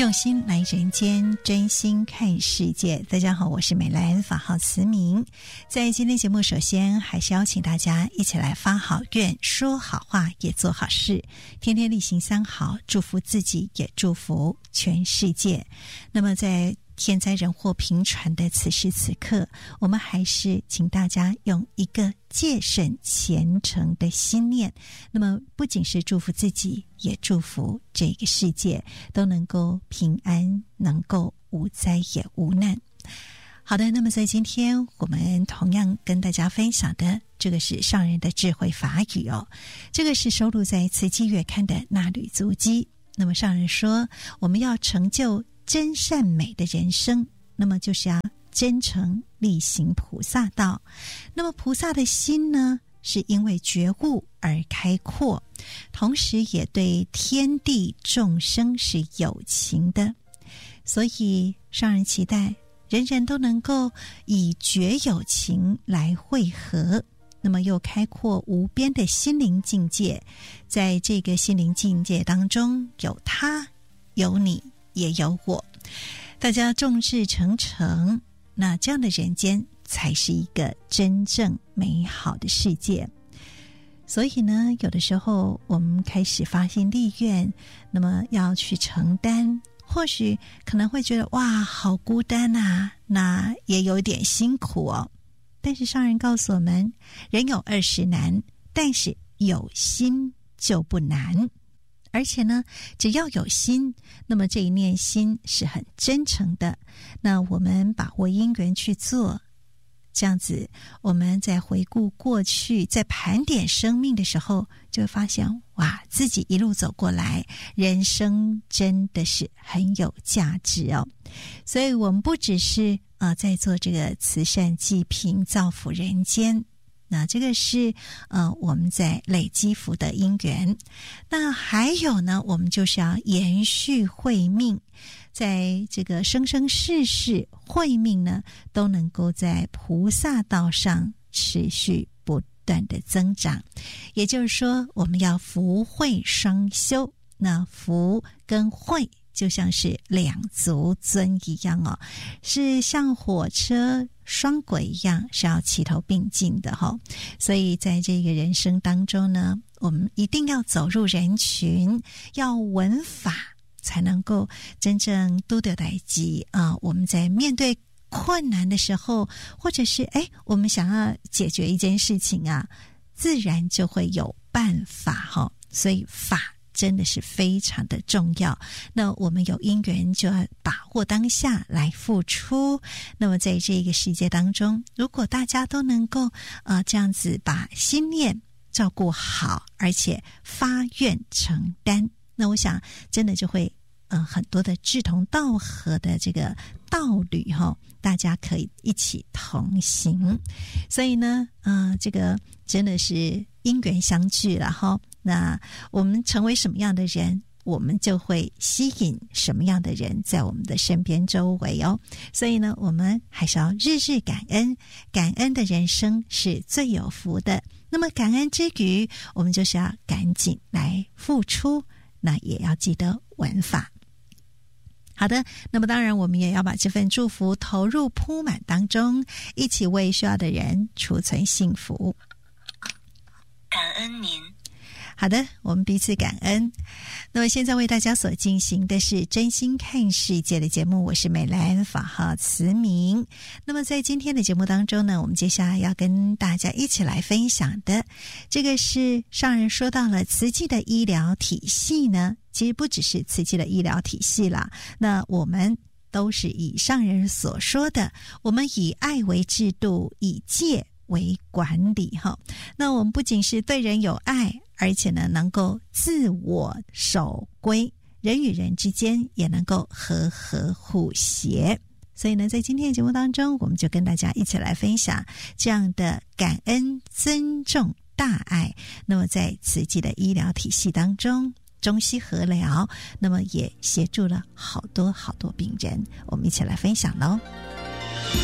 用心来人间，真心看世界。大家好，我是美兰，法号慈明。在今天节目，首先还是邀请大家一起来发好愿，说好话，也做好事，天天例行三好，祝福自己，也祝福全世界。那么在天灾人祸频传的此时此刻，我们还是请大家用一个戒慎虔诚的心念，那么不仅是祝福自己，也祝福这个世界都能够平安，能够无灾也无难。好的，那么在今天我们同样跟大家分享的这个是上人的智慧法语哦，这个是收录在慈济月刊的那履足迹。那么上人说，我们要成就真善美的人生，那么就是要真诚力行菩萨道。那么菩萨的心呢，是因为觉悟而开阔，同时也对天地众生是有情的。所以上人期待人人都能够以觉有情来汇合，那么又开阔无边的心灵境界。在这个心灵境界当中，有他，有你，也有我，大家众志成城，那这样的人间才是一个真正美好的世界。所以呢，有的时候我们开始发心立愿，那么要去承担，或许可能会觉得哇，好孤单啊，那也有点辛苦哦。但是上人告诉我们，人有20难，但是有心就不难。而且呢，只要有心，那么这一念心是很真诚的，那我们把握因缘去做，这样子我们在回顾过去，在盘点生命的时候，就会发现哇，自己一路走过来，人生真的是很有价值哦。所以我们不只是在做这个慈善济贫造福人间，那这个是我们在累积福德因缘。那还有呢，我们就是要延续慧命，在这个生生世世慧命呢，都能够在菩萨道上持续不断的增长。也就是说，我们要福慧双修，那福跟慧就像是两足尊一样哦，是像火车双轨一样，是要齐头并进的哈。所以在这个人生当中呢，我们一定要走入人群，要闻法，才能够真正拄到代志啊。我们在面对困难的时候，或者是我们想要解决一件事情啊，自然就会有办法哈。所以法真的是非常的重要。那我们有因缘就要把握当下来付出。那么在这个世界当中，如果大家都能够这样子把心念照顾好，而且发愿承担，那我想真的就会很多的志同道合的这个道侣大家可以一起同行。所以呢这个真的是因缘相聚了哈。那我们成为什么样的人，我们就会吸引什么样的人在我们的身边周围哦。所以呢，我们还是要日日感恩，感恩的人生是最有福的。那么感恩之余，我们就是要赶紧来付出，那也要记得闻法。好的，那么当然我们也要把这份祝福投入铺满当中，一起为需要的人储存幸福。 感恩您。 好的，我们彼此感恩。那么现在为大家所进行的是真心看世界的节目，我是美兰，法号慈明。那么在今天的节目当中呢，我们接下来要跟大家一起来分享的，这个是上人说到了慈济的医疗体系呢，其实不只是慈济的医疗体系啦，那我们都是以上人所说的，我们以爱为制度，以戒为管理哈。那我们不仅是对人有爱，而且呢能够自我守规，人与人之间也能够和和互协。所以呢，在今天的节目当中，我们就跟大家一起来分享这样的感恩、尊重、大爱。那么在慈济的医疗体系当中，中西合疗，那么也协助了好多好多病人，我们一起来分享咯。